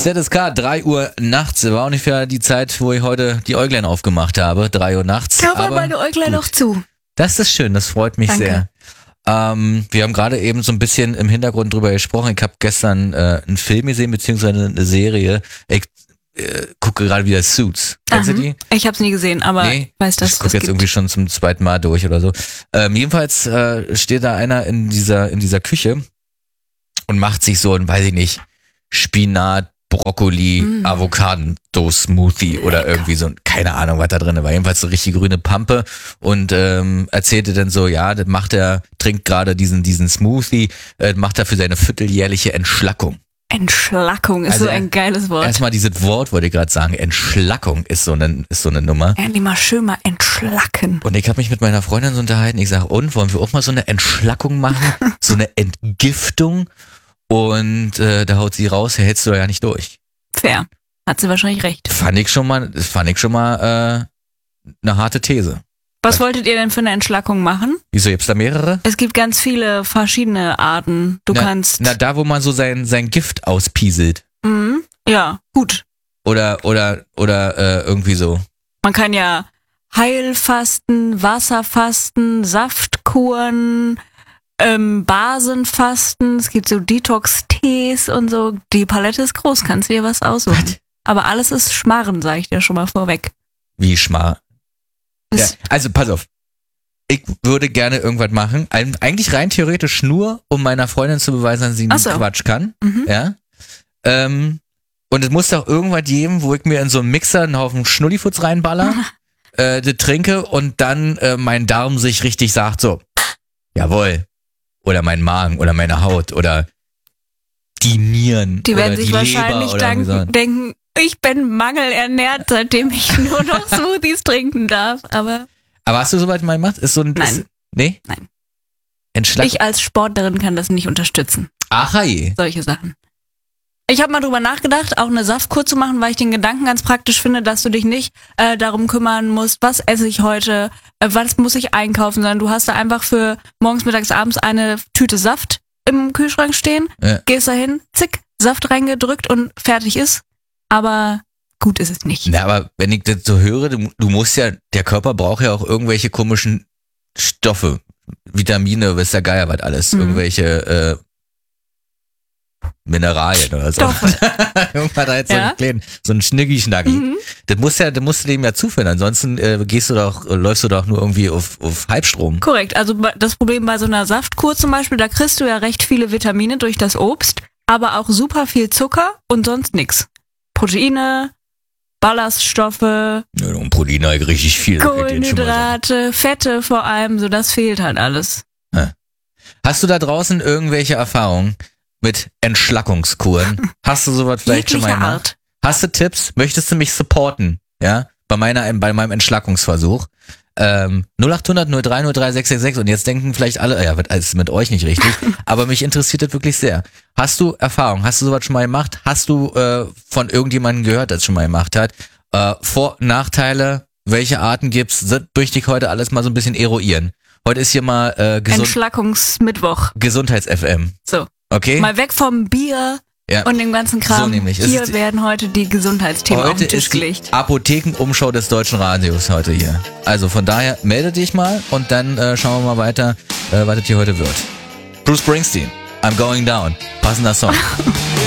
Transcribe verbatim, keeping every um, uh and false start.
Z S K, drei Uhr nachts. War ungefähr die Zeit, wo ich heute die Äuglein aufgemacht habe. drei Uhr nachts. Ja, war meine Äuglein noch zu. Das ist schön, das freut mich Danke. sehr. Ähm, wir haben gerade eben so ein bisschen im Hintergrund drüber gesprochen. Ich habe gestern äh, einen Film gesehen, beziehungsweise eine Serie. Ich äh, gucke gerade wieder Suits. Kennst du die? Ich habe es nie gesehen, aber Nee, weiß, dass ich es gucke das jetzt gibt. irgendwie schon zum zweiten Mal durch oder so. Ähm, jedenfalls äh, steht da einer in dieser in dieser Küche und macht sich so ein, weiß ich nicht, Spinat, Brokkoli, Mm. Avocado-Smoothie oder irgendwie so, keine Ahnung, was da drin war. Jedenfalls so richtig grüne Pampe und ähm, erzählte dann so, ja, das macht er, trinkt gerade diesen diesen Smoothie, äh, macht er für seine vierteljährliche Entschlackung. Entschlackung ist Also so ein geiles Wort. Erstmal dieses Wort wollte ich gerade sagen, Entschlackung ist so eine ist so eine Nummer. Endlich mal schön mal entschlacken. Und ich habe mich mit meiner Freundin so unterhalten. Ich sage, und wollen wir auch mal so eine Entschlackung machen? So eine Entgiftung? Und äh, da haut sie raus, hältst du da ja nicht durch. Fair. Hat sie wahrscheinlich recht. Fand ich schon mal, das fand ich schon mal äh, eine harte These. Was wolltet ihr denn für eine Entschlackung machen? Wieso, gibt's da mehrere? Es gibt ganz viele verschiedene Arten. Du na, kannst... Na, da wo man so sein, sein Gift auspieselt. Mhm. Ja, gut. Oder, oder, oder äh, irgendwie so. Man kann ja Heilfasten, Wasserfasten, Saftkuren, ähm, Basenfasten, es gibt so Detox-Tees und so. Die Palette ist groß, kannst du dir was aussuchen. Was? Aber alles ist Schmarren, sag ich dir schon mal vorweg. Wie Schmar. Ja, Es- also pass auf. Ich würde gerne irgendwas machen. Eig- Eigentlich rein theoretisch nur, um meiner Freundin zu beweisen, dass sie Ach nicht so. Quatsch kann. Mhm. Ja. Ähm, und es muss doch irgendwas geben, wo ich mir in so einen Mixer einen Haufen Schnullifutz reinballer, äh, das trinke und dann äh, mein Darm sich richtig sagt so, jawohl. Oder mein Magen oder meine Haut oder die Nieren Die oder werden sich die wahrscheinlich Leber oder irgendwie so. danken, denken, ich bin mangelernährt, seitdem ich nur noch Smoothies trinken darf. Aber Aber hast du soweit mal gemacht? Ist so ein Nein. Ist, nee? Nein. Entschlack. ich als Sportlerin kann das nicht unterstützen. Ach je. Solche Sachen. Ich habe mal drüber nachgedacht, auch eine Saftkur zu machen, weil ich den Gedanken ganz praktisch finde, dass du dich nicht äh, darum kümmern musst, was esse ich heute, äh, was muss ich einkaufen, sondern du hast da einfach für morgens, mittags, abends eine Tüte Saft im Kühlschrank stehen, Ja. gehst dahin, zick, Saft reingedrückt und fertig ist. Aber gut ist es nicht. Na, aber wenn ich das so höre, du, du musst ja, der Körper braucht ja auch irgendwelche komischen Stoffe, Vitamine, weiß der Geier was alles, Mhm. irgendwelche äh, Mineralien oder so. Stoffe. Irgendwann da jetzt so Ja. einen kleinen, so einen Schniggi-Schnaggi. Mhm. Das musst ja, das musst du dem ja zuführen, ansonsten äh, gehst du doch, äh, läufst du doch nur irgendwie auf, auf Halbstrom. Korrekt, also bei- das Problem bei so einer Saftkur zum Beispiel, da kriegst du ja recht viele Vitamine durch das Obst, aber auch super viel Zucker und sonst nix. Proteine, Ballaststoffe, Ja, und Protein habe ich richtig viel. das kann ich dir schon mal sagen. Kohlenhydrate, Fette vor allem, so das fehlt halt alles. Hast du da draußen irgendwelche Erfahrungen mit Entschlackungskuren? Hast du sowas vielleicht schon mal Jeglicher gemacht? Art. Hast du Tipps? Möchtest du mich supporten? Ja, bei meiner, bei meinem Entschlackungsversuch. Ähm, null acht hundert null drei null drei sechs sechs sechs und jetzt denken vielleicht alle, ja, das ist mit euch nicht richtig, aber mich interessiert das wirklich sehr. Hast du Erfahrung? Hast du sowas schon mal gemacht? Hast du äh, von irgendjemandem gehört, der es schon mal gemacht hat? Äh, Vor-, Nachteile? Welche Arten gibt's? Das möchte ich heute alles mal so ein bisschen eruieren. Heute ist hier mal äh, Gesund Entschlackungsmittwoch. Gesundheits-F M. So, Okay? mal weg vom Bier Ja. und dem ganzen Kram. So nämlich. Es Hier ist- werden heute die Gesundheitsthemen auf Heute den Tisch ist die gelegt. Apothekenumschau des Deutschen Radios heute hier. Also von daher melde dich mal und dann äh, schauen wir mal weiter, äh, was das hier heute wird. Bruce Springsteen, I'm Going Down. Passender Song.